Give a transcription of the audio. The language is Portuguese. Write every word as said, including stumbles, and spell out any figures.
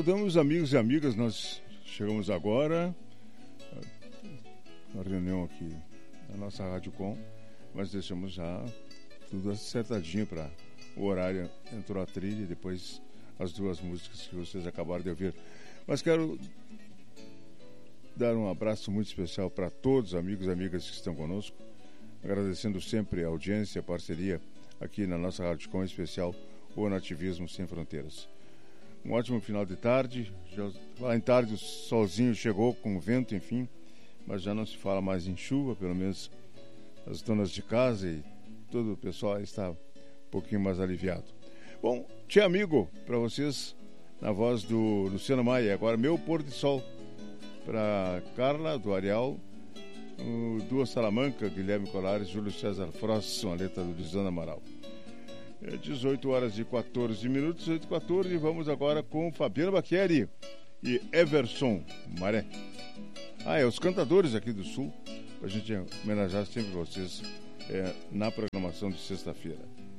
saudamos amigos e amigas, nós chegamos agora na reunião aqui na nossa Rádio Com, mas deixamos já tudo acertadinho para o horário, entrou a trilha e depois as duas músicas que vocês acabaram de ouvir. Mas quero dar um abraço muito especial para todos os amigos e amigas que estão conosco, agradecendo sempre a audiência, a parceria aqui na nossa Rádio Com, em especial o Nativismo Sem Fronteiras. Um ótimo final de tarde, já, lá em tarde o solzinho chegou com vento, enfim, mas já não se fala mais em chuva, pelo menos as donas de casa e todo o pessoal está um pouquinho mais aliviado. Bom, Tchê Amigo, para vocês, na voz do Luciano Maia, agora Meu Pôr de Sol, para Carla, do Areal, o Duas Salamanca, Guilherme Colares, Júlio César Frost, com a letra do Lisandro Amaral. É dezoito horas e quatorze minutos, dezoito e quatorze, vamos agora com Fabiano Bacchieri e Everson Maré. Ah, é, os cantadores aqui do Sul, para a gente homenagear sempre vocês é, na programação de sexta-feira.